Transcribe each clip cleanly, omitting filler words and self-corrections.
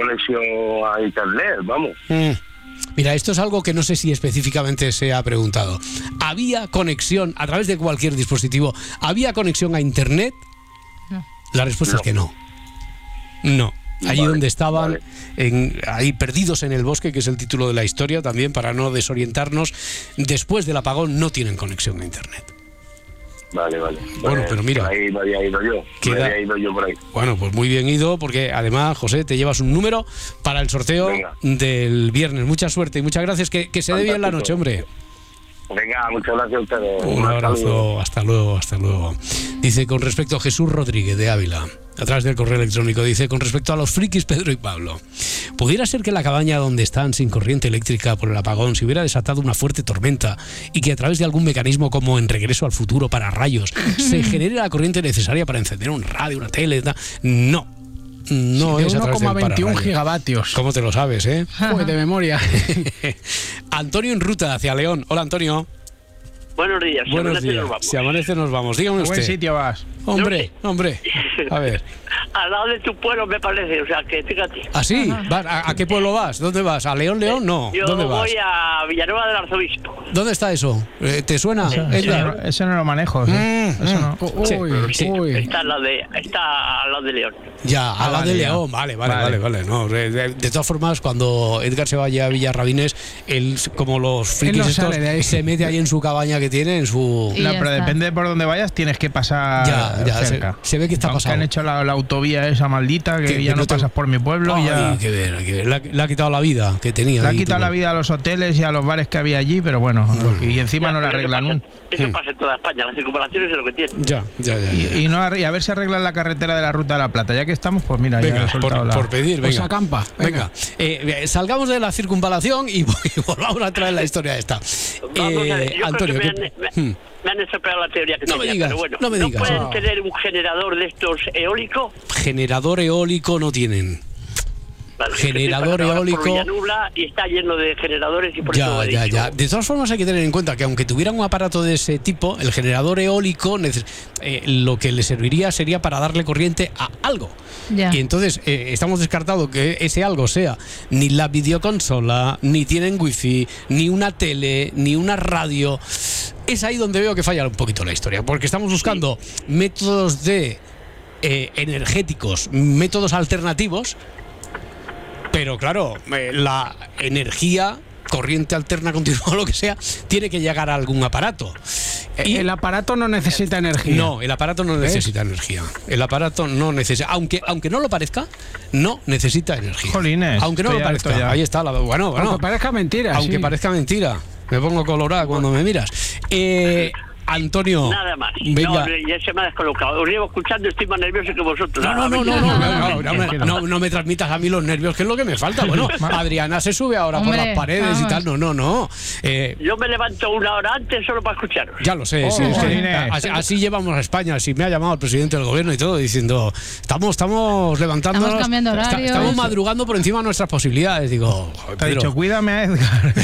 conexión a internet, vamos. Mira, esto es algo que no sé si específicamente se ha preguntado. ¿Había conexión a través de cualquier dispositivo? ¿Había conexión a internet? No. La respuesta es que no. No. Allí donde estaban, ahí perdidos en el bosque, que es el título de la historia también, para no desorientarnos, después del apagón no tienen conexión a internet. Vale. Bueno, pero mira, ahí me había ido yo. Por ahí. Bueno, pues muy bien ido, porque además, José, te llevas un número para el sorteo del viernes. Mucha suerte y muchas gracias. Que se dé bien la noche, hombre. Venga, muchas gracias a ustedes. Un abrazo, hasta luego. Dice, con respecto a Jesús Rodríguez de Ávila, a través del correo electrónico, dice, con respecto a los frikis Pedro y Pablo, ¿pudiera ser que la cabaña donde están sin corriente eléctrica por el apagón se hubiera desatado una fuerte tormenta y que a través de algún mecanismo como en Regreso al Futuro para rayos se genere la corriente necesaria para encender un radio, una tele? No. No de es a través del 1,21 gigavatios. ¿Cómo te lo sabes, eh? Joder, de memoria. Antonio en ruta hacia León. Hola, Antonio. Buenos días. Buenos días. Si amanece nos vamos. Dígame usted. ¿Buen sitio vas? Hombre. A ver. Al lado de tu pueblo me parece, o sea, que fíjate. ¿Ah, sí? ¿A qué pueblo vas? ¿Dónde vas? ¿A León? No. Yo ¿Dónde vas? voy a Villanueva del Arzobispo. ¿Dónde está eso? ¿Te suena? Eso no lo manejo. Eso no. Uy. Está al lado de León. Ya, al lado de León. Vale. No, de todas formas, cuando Edgar se vaya a Villarrabines, él, como los frikis estos, se mete ahí en su cabaña que tiene, en su... No, pero depende de por dónde vayas, tienes que pasar cerca. Se ve que está pasando. Han hecho la autovía esa maldita, que ya no pasas por mi pueblo. Hay que ver. Le ha quitado la vida que tenía. Le ha quitado la vida a los hoteles y a los bares que había allí, pero bueno, y encima no la arreglan. Eso pasa en toda España, las circunvalaciones es lo que tiene. Ya. Y a ver si arreglan la carretera de la Ruta de la Plata. Ya que estamos, pues mira, venga, ya por pedir, venga. Pues acampa. Venga. Salgamos de la circunvalación y volvamos a traer la historia esta. Antonio, me han estropeado la teoría que tenía, digas, pero bueno, no me digas. ¿Pueden tener un generador de estos eólico? Generador eólico no tienen. Vale, generador eólico. Por Villanubla y está lleno de generadores y por eso he dicho. Ya. De todas formas hay que tener en cuenta que aunque tuvieran un aparato de ese tipo, el generador eólico lo que le serviría sería para darle corriente a algo. Ya. Y entonces estamos descartando que ese algo sea ni la videoconsola, ni tienen wifi, ni una tele, ni una radio. Es ahí donde veo que falla un poquito la historia, porque estamos buscando métodos de energéticos, métodos alternativos. Pero claro, la energía, corriente alterna continua, lo que sea, tiene que llegar a algún aparato. Y el aparato no necesita energía. No, el aparato no necesita energía. El aparato no necesita, aunque no lo parezca, no necesita energía. Jolines, aunque no lo parezca. Ya. Ahí está. Bueno. Aunque parezca mentira. Aunque parezca mentira. Me pongo colorada cuando me miras. Antonio. Nada más. Venga. No, ya se me ha descolocado. Os llevo escuchando, estoy más nervioso que vosotros. No me transmitas a mí los nervios, que es lo que me falta. Bueno, Adriana se sube ahora por las paredes y tal. No. Yo me levanto una hora antes solo para escucharos. Ya lo sé. Así llevamos a España. Así me ha llamado el presidente del gobierno y todo, diciendo, estamos levantándonos. Estamos cambiando horarios. Estamos madrugando por encima de nuestras posibilidades. Digo, te ha dicho, cuídame a Edgar.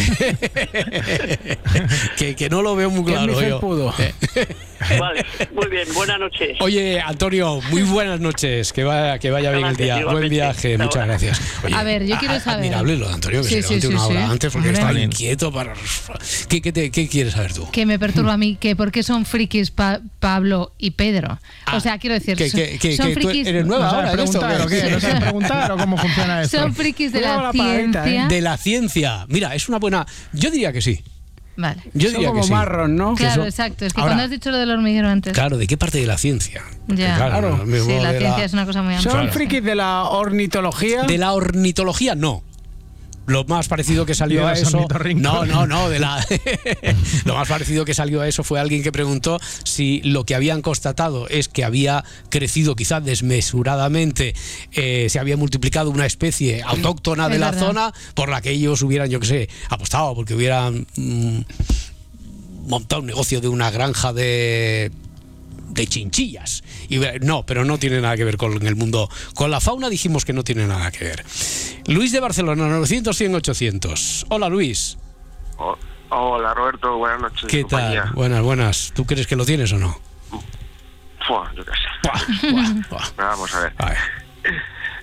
que no lo veo muy claro yo. Vale, muy bien, buenas noches. Oye, Antonio, muy buenas noches, que vaya bien el día. Buen viaje, muchas gracias. Oye, a ver, yo quiero saber. Admirable lo de Antonio, que se levante una hora antes porque está inquieto para... ¿Qué quieres saber tú? Que me perturba a mí, que por qué son frikis Pablo y Pedro. O sea, quiero decir, son frikis... ¿Eres nueva ahora en esto? ¿No sabes preguntar o cómo funciona esto? Son frikis de la ciencia. De la ciencia. Mira, es una buena... Yo diría que sí. Vale. Yo diría como que sí. marrón, ¿no? Claro, exacto. Es que ahora, cuando has dicho lo del hormiguero antes. Claro, ¿de qué parte de la ciencia? Ya. Claro. Sí, la ciencia es una cosa muy amplia. ¿Son frikis de la ornitología? De la ornitología, no. Lo más parecido que salió a eso... No, lo más parecido que salió a eso fue alguien que preguntó si lo que habían constatado es que había crecido quizás desmesuradamente, se había multiplicado una especie autóctona de la zona por la que ellos hubieran, yo qué sé, apostado, porque hubieran montado un negocio de una granja de chinchillas. No, pero no tiene nada que ver con el mundo. Con la fauna dijimos que no tiene nada que ver. Luis de Barcelona, 900-100-800. Hola, Luis. Hola, Roberto, buenas noches. ¿Qué tal? Buenas. ¿Tú crees que lo tienes o no? Yo qué sé. Vamos a ver.